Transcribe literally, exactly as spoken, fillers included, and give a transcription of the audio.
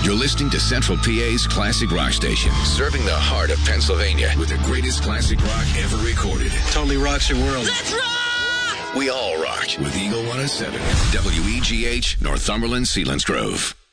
You're listening to Central P A's classic rock station, serving the heart of Pennsylvania with the greatest classic rock ever recorded. Totally rocks your world. Let's rock! We all rock with Eagle one oh seven, W E G H, Northumberland, Selinsgrove.